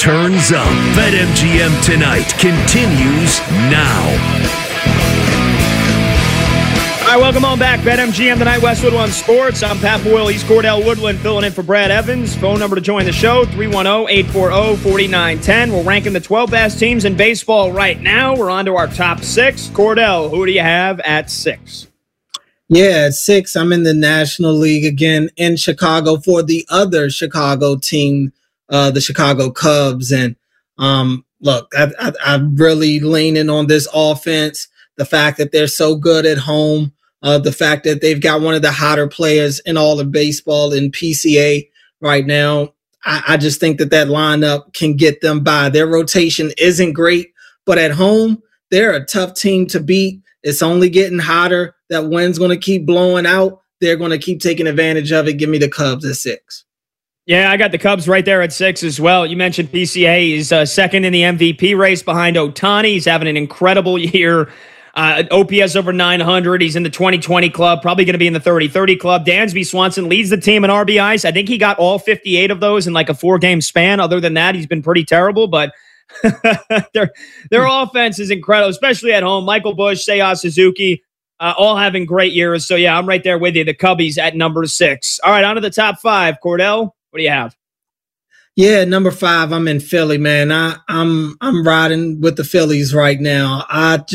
turns up. BetMGM Tonight continues now. All right, welcome on back. BetMGM Tonight, Westwood One Sports. I'm Pat Boyle. He's Cordell Woodland filling in for Brad Evans. Phone number to join the show, 310-840-4910. We're ranking the 12 best teams in baseball right now. We're on to our top 6. Cordell, who do you have at 6? Yeah, at 6, I'm in the National League again in Chicago for the other Chicago team, the Chicago Cubs. And look, I'm really leaning on this offense, the fact that they're so good at home, the fact that they've got one of the hotter players in all of baseball in PCA right now. I just think that lineup can get them by. Their rotation isn't great, but at home, they're a tough team to beat. It's only getting hotter. That wind's going to keep blowing out. They're going to keep taking advantage of it. Give me the Cubs at 6. Yeah, I got the Cubs right there at 6 as well. You mentioned PCA. He's second in the MVP race behind Ohtani. He's having an incredible year. OPS over 900. He's in the 20-20 club, probably going to be in the 30-30 club. Dansby Swanson leads the team in RBIs. I think he got all 58 of those in like a 4-game span. Other than that, he's been pretty terrible, but their offense is incredible, especially at home. Michael Busch, Seiya Suzuki, all having great years. So, yeah, I'm right there with you. The Cubbies at number 6. All right, on to the top 5. Cordell, what do you have? Yeah, number 5, I'm in Philly, man. I'm riding with the Phillies right now.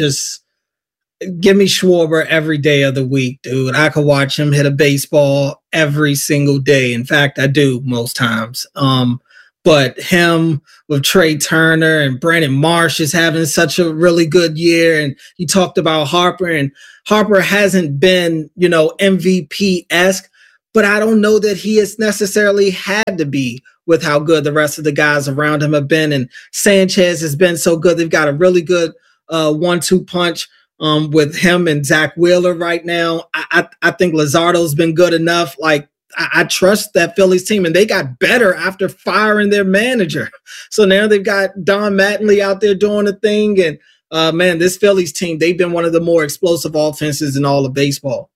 Give me Schwarber every day of the week, dude. I could watch him hit a baseball every single day. In fact, I do most times. But him with Trey Turner and Brandon Marsh is having such a really good year. And you talked about Harper, and Harper hasn't been, MVP-esque, but I don't know that he has necessarily had to be with how good the rest of the guys around him have been. And Sanchez has been so good. They've got a really good 1-2 punch with him and Zach Wheeler right now. I think Luzardo's been good enough. Like, I trust that Phillies team, and they got better after firing their manager. So now they've got Don Mattingly out there doing a thing. And, man, this Phillies team, they've been one of the more explosive offenses in all of baseball.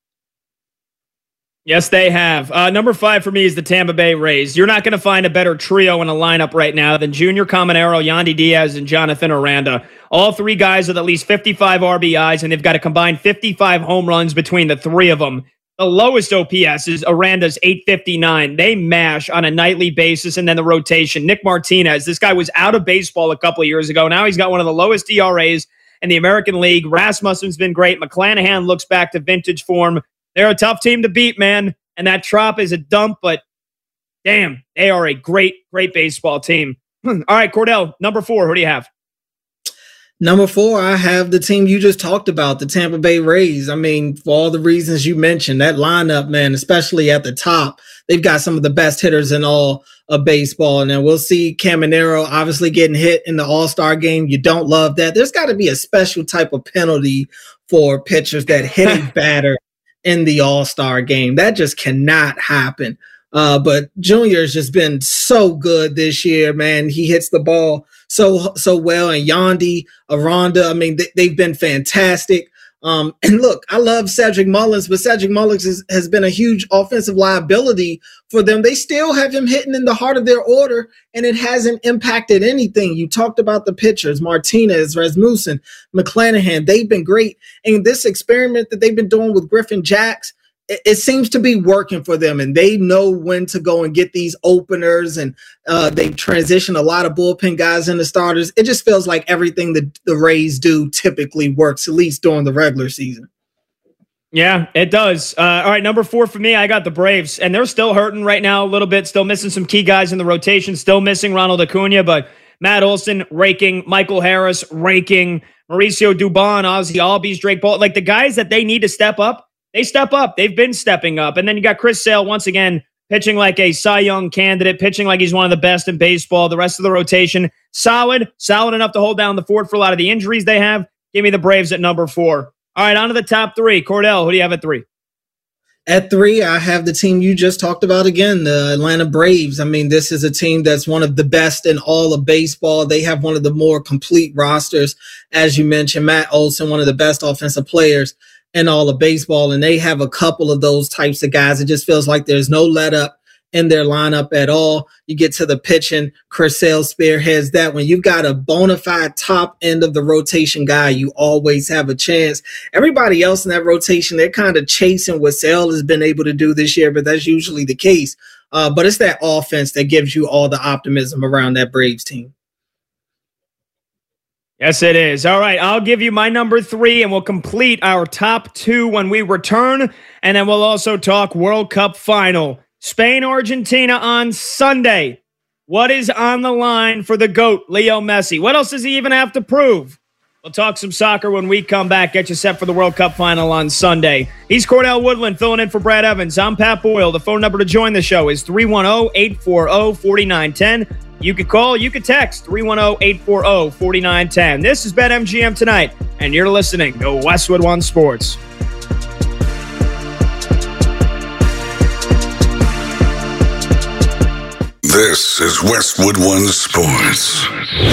Yes, they have. Number 5 for me is the Tampa Bay Rays. You're not going to find a better trio in a lineup right now than Junior Caminero, Yandy Diaz, and Jonathan Aranda. All 3 guys with at least 55 RBIs, and they've got a combined 55 home runs between the 3 of them. The lowest OPS is Aranda's 859. They mash on a nightly basis, and then the rotation. Nick Martinez, this guy was out of baseball a couple of years ago. Now he's got one of the lowest ERAs in the American League. Rasmussen's been great. McClanahan looks back to vintage form. They're a tough team to beat, man. And that Trop is a dump, but damn, they are a great, great baseball team. All right, Cordell, number 4, who do you have? Number 4, I have the team you just talked about, the Tampa Bay Rays. I mean, for all the reasons you mentioned, that lineup, man, especially at the top, they've got some of the best hitters in all of baseball. And then we'll see Caminero obviously getting hit in the All-Star game. You don't love that. There's got to be a special type of penalty for pitchers that hit a batter in the All-Star game. That just cannot happen. But Junior has just been so good this year, man. He hits the ball so well. And Yandy, Aranda, I mean, they've been fantastic. And look, I love Cedric Mullins, but Cedric Mullins has been a huge offensive liability for them. They still have him hitting in the heart of their order, and it hasn't impacted anything. You talked about the pitchers, Martinez, Rasmussen, McClanahan. They've been great. And this experiment that they've been doing with Griffin Jax, it seems to be working for them, and they know when to go and get these openers, and they transition a lot of bullpen guys into starters. It just feels like everything that the Rays do typically works, at least during the regular season. Yeah, it does. All right, number 4 for me, I got the Braves, and they're still hurting right now a little bit, still missing some key guys in the rotation, still missing Ronald Acuna, but Matt Olson raking, Michael Harris raking, Mauricio Dubon, Ozzie Albies, Drake Ball, like the guys that they need to step up. They step up. They've been stepping up. And then you got Chris Sale once again pitching like a Cy Young candidate, pitching like he's one of the best in baseball. The rest of the rotation, solid enough to hold down the fort for a lot of the injuries they have. Give me the Braves at number 4. All right, on to the top 3. Cordell, who do you have at 3? At 3, I have the team you just talked about again, the Atlanta Braves. I mean, this is a team that's one of the best in all of baseball. They have one of the more complete rosters. As you mentioned, Matt Olson, one of the best offensive players in all of baseball, and they have a couple of those types of guys. It just feels like there's no let up in their lineup at all. You get to the pitching, Chris Sale spearheads that. When you've got a bona fide top end of the rotation guy, you always have a chance. Everybody else in that rotation, they're kind of chasing what Sale has been able to do this year, but that's usually the case. But it's that offense that gives you all the optimism around that Braves team. Yes, it is. All right, I'll give you my number 3, and we'll complete our top 2 when we return. And then we'll also talk World Cup final. Spain, Argentina on Sunday. What is on the line for the GOAT, Leo Messi? What else does he even have to prove? We'll talk some soccer when we come back. Get you set for the World Cup final on Sunday. He's Cordell Woodland filling in for Brad Evans. I'm Pat Boyle. The phone number to join the show is 310-840-4910. You could call, you could text 310-840-4910. This is BetMGM Tonight, and you're listening to Westwood One Sports. This is Westwood One Sports.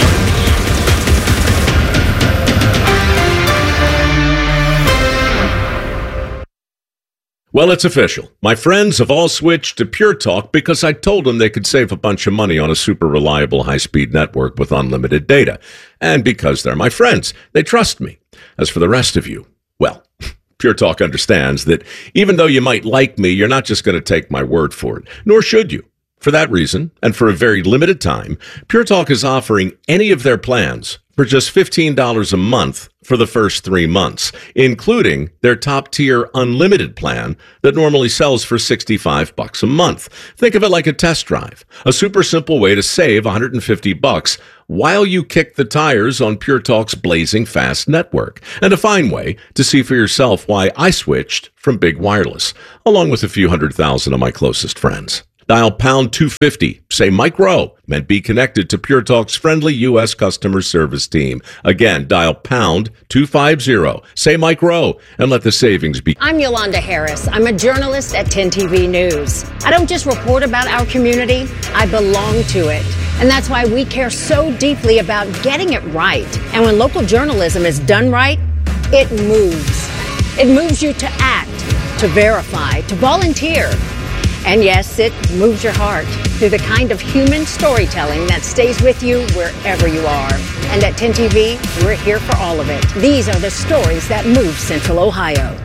Well, it's official. My friends have all switched to Pure Talk because I told them they could save a bunch of money on a super reliable high-speed network with unlimited data. And because they're my friends, they trust me. As for the rest of you, well, Pure Talk understands that even though you might like me, you're not just going to take my word for it, nor should you. For that reason, and for a very limited time, Pure Talk is offering any of their plans for just $15 a month for the first 3 months, including their top-tier unlimited plan that normally sells for $65 a month. Think of it like a test drive, a super simple way to save $150 while you kick the tires on Pure Talk's blazing fast network, and a fine way to see for yourself why I switched from big wireless, along with a few 100,000 of my closest friends. Dial pound 250, say Mike Rowe, and be connected to Pure Talk's friendly U.S. customer service team. Again, dial pound 250, say Mike Rowe, and let the savings be. I'm Yolanda Harris. I'm a journalist at 10 TV News. I don't just report about our community, I belong to it. And that's why we care so deeply about getting it right. And when local journalism is done right, it moves. It moves you to act, to verify, to volunteer. And yes, it moves your heart through the kind of human storytelling that stays with you wherever you are. And at 10 TV, we're here for all of it. These are the stories that move Central Ohio.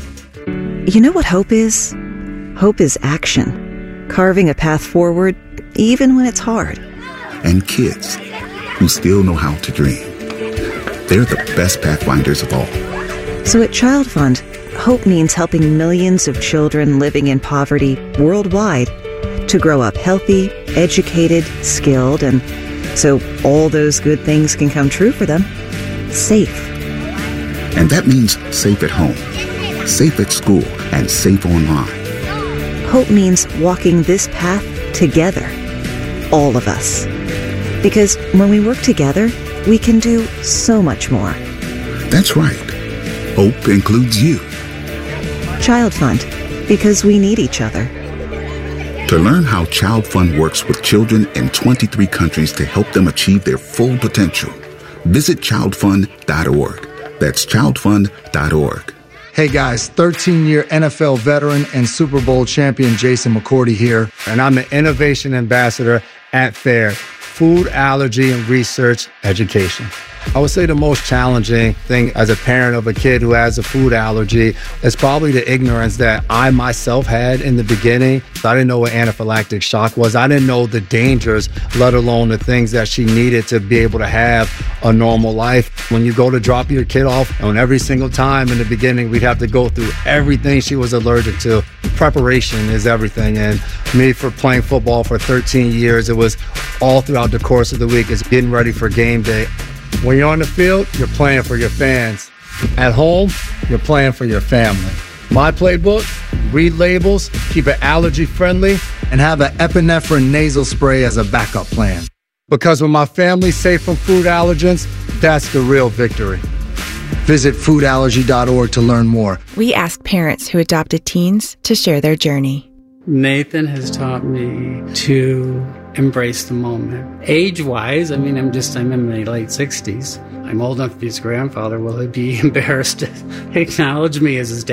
You know what hope is? Hope is action. Carving a path forward, even when it's hard. And kids who still know how to dream. They're the best pathfinders of all. So at Child Fund, hope means helping millions of children living in poverty worldwide to grow up healthy, educated, skilled, and so all those good things can come true for them. Safe. And that means safe at home, safe at school, and safe online. Hope means walking this path together. All of us. Because when we work together, we can do so much more. That's right. Hope includes you. Child Fund, because we need each other. To learn how Child Fund works with children in 23 countries to help them achieve their full potential, visit childfund.org. That's childfund.org. Hey guys, 13-year NFL veteran and Super Bowl champion Jason McCourty here, and I'm an innovation ambassador at FAIR, Food Allergy and Research Education. I would say the most challenging thing as a parent of a kid who has a food allergy is probably the ignorance that I myself had in the beginning. I didn't know what anaphylactic shock was. I didn't know the dangers, let alone the things that she needed to be able to have a normal life. When you go to drop your kid off, and every single time in the beginning, we'd have to go through everything she was allergic to. Preparation is everything. And me, for playing football for 13 years, it was all throughout the course of the week. It's getting ready for game day. When you're on the field, you're playing for your fans. At home, you're playing for your family. My playbook, read labels, keep it allergy friendly, and have an epinephrine nasal spray as a backup plan. Because when my family's safe from food allergens, that's the real victory. Visit foodallergy.org to learn more. We asked parents who adopted teens to share their journey. Nathan has taught me to embrace the moment. Age-wise, I'm in my late 60s. I'm old enough to be his grandfather. Will he be embarrassed to acknowledge me as his dad?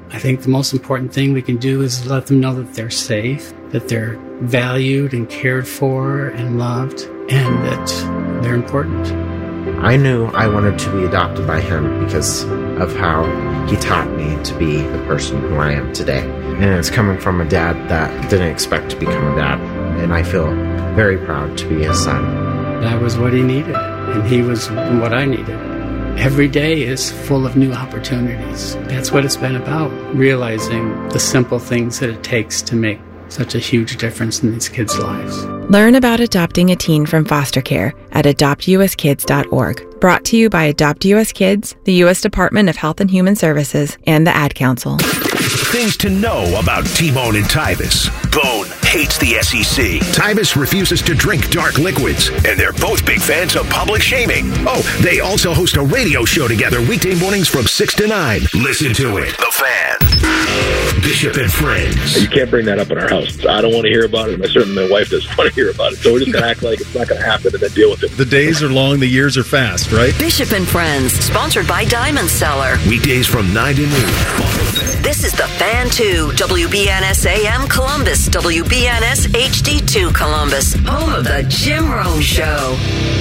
I think the most important thing we can do is let them know that they're safe, that they're valued and cared for and loved, and that they're important. I knew I wanted to be adopted by him because of how he taught me to be the person who I am today. And it's coming from a dad that didn't expect to become a dad. And I feel very proud to be his son. That was what he needed, and he was what I needed. Every day is full of new opportunities. That's what it's been about, realizing the simple things that it takes to make such a huge difference in these kids' lives. Learn about adopting a teen from foster care at adoptuskids.org. Brought to you by Adopt US Kids, the U.S. Department of Health and Human Services, and the Ad Council. Things to know about T-Bone and Tyvis. Bone hates the SEC. Tyvis refuses to drink dark liquids. And they're both big fans of public shaming. Oh, they also host a radio show together weekday mornings from 6 to 9. Listen to it. The Fan. Bishop and Friends. You can't bring that up in our house. I don't want to hear about it, and certainly my wife doesn't want to hear about it. So we're just going to act like it's not going to happen and then deal with it. The days are long, the years are fast, right? Bishop and Friends, sponsored by Diamond Cellar. Weekdays from 9 to noon. This is The Fan 2, WBNS AM Columbus, WBNS HD2 Columbus, home of the Jim Rome Show.